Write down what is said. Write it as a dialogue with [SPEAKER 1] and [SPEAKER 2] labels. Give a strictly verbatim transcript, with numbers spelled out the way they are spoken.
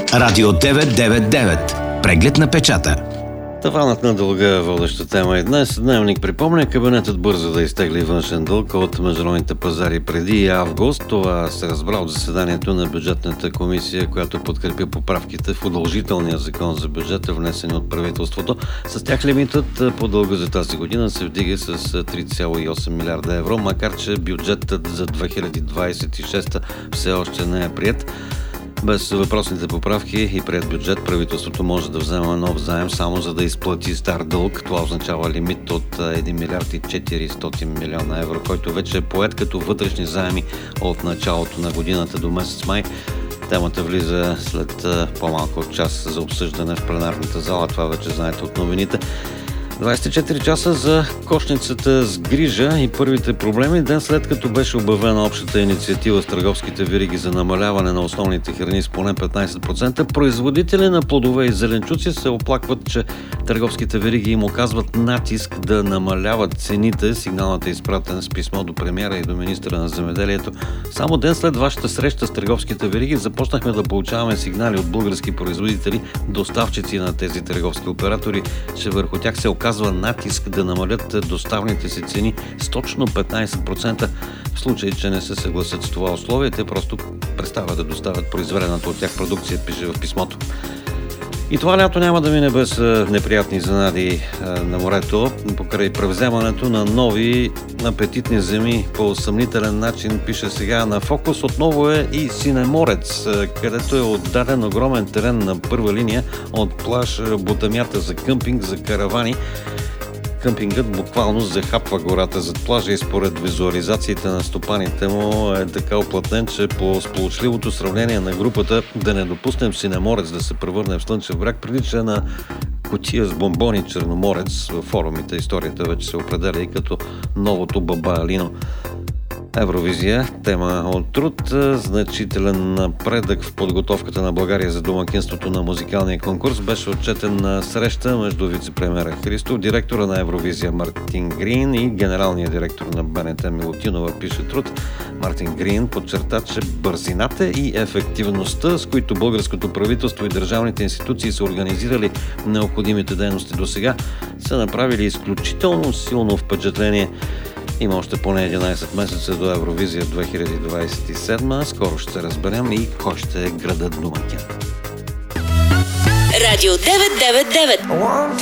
[SPEAKER 1] Радио деветsto девяносто девет. Преглед на печата.
[SPEAKER 2] Таванът на дълга е водеща тема и днес. Дневник припомня, кабинетът бърза да изтегли външен дълг от международните пазари преди август. Това се разбра от заседанието на бюджетната комисия, която подкрепи поправките в удължителния закон за бюджета, внесени от правителството. С тях лимитът по дълга за тази година се вдига с три цяло и осем милиарда евро, макар че бюджетът за две хиляди двадесет и шеста все още не е приет. Без въпросните поправки и приет бюджет, правителството може да вземе нов заем само за да изплати стар дълг. Това означава лимит от един милиард и четиристотин милиона евро, който вече е поет като вътрешни заеми от началото на годината до месец май. Темата влиза след по-малко от час за обсъждане в пленарната зала. Това вече знаете от новините. двадесет и четири часа за кошницата с грижа и първите проблеми. Ден след като беше обявена общата инициатива с търговските вериги за намаляване на основните храни с поне петнадесет процента, производители на плодове и зеленчуци се оплакват, че търговските вериги им оказват натиск да намаляват цените. Сигналът е изпратен с писмо до премиера и до министъра на земеделието. Само ден след вашата среща с търговските вериги започнахме да получаваме сигнали от български производители, доставчици на тези търговски оператори, че върху тях се оказва казва натиск да намалят доставните си цени с точно петнадесет процента. В случай, че не се съгласят с това условие, те просто престават да доставят произведената от тях продукция, пише в писмото. И това лято няма да мине без неприятни изненади на морето. Покрай превземането на нови апетитни земи по съмнителен начин, пише сега на фокус, отново е и Синеморец, където е отдаден огромен терен на първа линия от плаж Ботамята за къмпинг, за каравани. Къмпингът буквално захапва гората зад плажа и според визуализациите на стопаните му е така оплътнен, че по сполучливото сравнение на групата да не допуснем Синеморец да се превърне в слънчев бряг, прилича на кутия с бомбони Черноморец. В форумите историята вече се определя и като новото Баба Алино. Евровизия, тема от труд, значителен напредък в подготовката на България за домакинството на музикалния конкурс беше отчетен на среща между вице-премиера Христов, директора на Евровизия Мартин Грин и генералния директор на БНТ Милутинова, пише труд. Мартин Грин подчерта, че бързината и ефективността, с които българското правителство и държавните институции са организирали необходимите дейности до сега, са направили изключително силно впечатление. Има още поне единадесет месеца до Евровизия две хиляди двадесет и седма. Скоро ще се разберем и кой ще е градът домакин.
[SPEAKER 3] Радио деветsto девяносто девет.